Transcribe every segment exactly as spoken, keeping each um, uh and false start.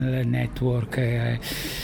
network, eh,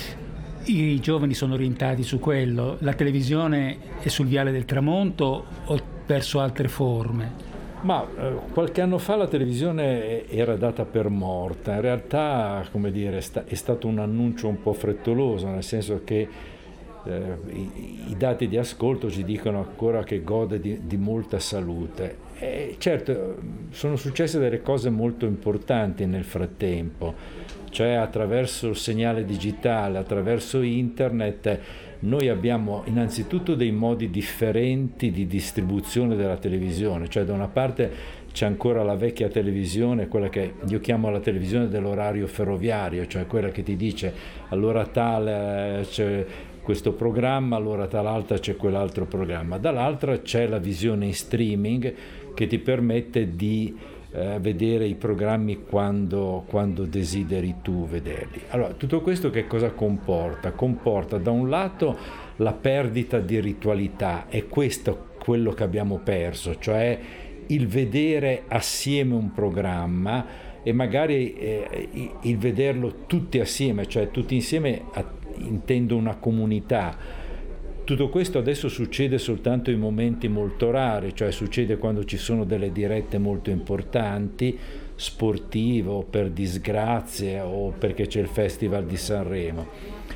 i giovani sono orientati su quello, la televisione è sul viale del tramonto o verso altre forme? Ma eh, qualche anno fa la televisione era data per morta, in realtà, come dire, sta, è stato un annuncio un po' frettoloso, nel senso che eh, i, i dati di ascolto ci dicono ancora che gode di, di molta salute. E certo, sono successe delle cose molto importanti nel frattempo, cioè attraverso il segnale digitale, attraverso internet, noi abbiamo innanzitutto dei modi differenti di distribuzione della televisione, cioè da una parte c'è ancora la vecchia televisione, quella che io chiamo la televisione dell'orario ferroviario, cioè quella che ti dice all'ora tale c'è questo programma, all'ora tal'altra c'è quell'altro programma, dall'altra c'è la visione in streaming che ti permette di eh, vedere i programmi quando, quando desideri tu vederli. Allora, tutto questo che cosa comporta? Comporta da un lato la perdita di ritualità, e questo è quello che abbiamo perso, cioè il vedere assieme un programma e magari eh, il vederlo tutti assieme, cioè tutti insieme a, intendo una comunità. Tutto questo adesso succede soltanto in momenti molto rari, cioè succede quando ci sono delle dirette molto importanti, sportive o per disgrazie o perché c'è il Festival di Sanremo.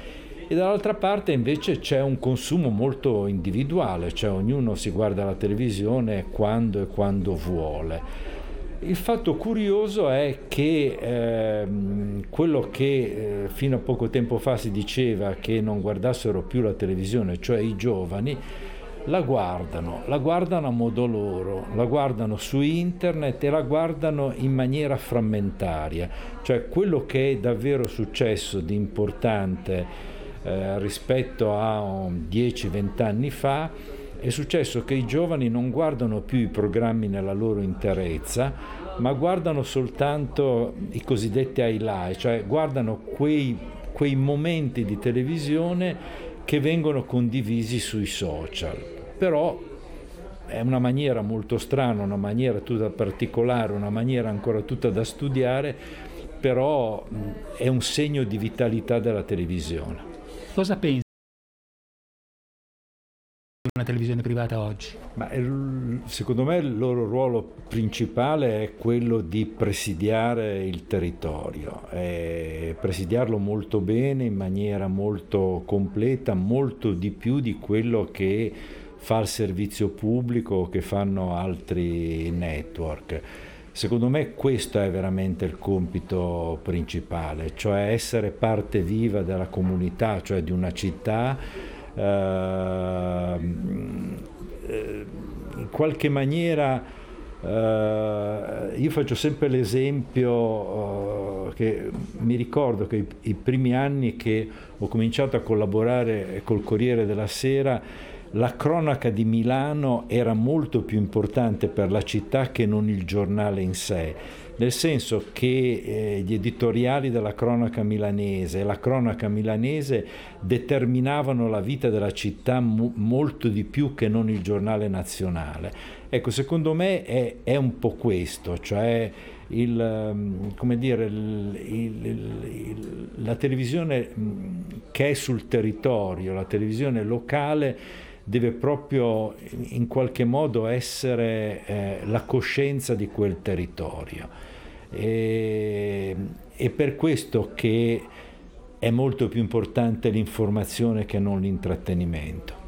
E dall'altra parte invece c'è un consumo molto individuale, cioè ognuno si guarda la televisione quando e quando vuole. Il fatto curioso è che eh, quello che eh, fino a poco tempo fa si diceva che non guardassero più la televisione, cioè i giovani, la guardano, la guardano a modo loro, la guardano su internet e la guardano in maniera frammentaria, cioè quello che è davvero successo di importante eh, rispetto a dieci venti anni fa è successo che i giovani non guardano più i programmi nella loro interezza, ma guardano soltanto i cosiddetti highlight, cioè guardano quei, quei momenti di televisione che vengono condivisi sui social. Però è una maniera molto strana, una maniera tutta particolare, una maniera ancora tutta da studiare, però è un segno di vitalità della televisione. Cosa pensi una televisione privata oggi? Ma secondo me il loro ruolo principale è quello di presidiare il territorio, e presidiarlo molto bene, in maniera molto completa, molto di più di quello che fa il servizio pubblico, che fanno altri network. Secondo me questo è veramente il compito principale, cioè essere parte viva della comunità, cioè di una città. Uh, in qualche maniera uh, io faccio sempre l'esempio uh, che mi ricordo che i, i primi anni che ho cominciato a collaborare col Corriere della Sera, la cronaca di Milano era molto più importante per la città che non il giornale in sé, nel senso che eh, gli editoriali della cronaca milanese e la cronaca milanese determinavano la vita della città mo- molto di più che non il giornale nazionale. Ecco, secondo me è, è un po' questo, cioè il, come dire, il, il, il, la televisione che è sul territorio, la televisione locale, deve proprio in qualche modo essere eh, la coscienza di quel territorio, e, e per questo che è molto più importante l'informazione che non l'intrattenimento.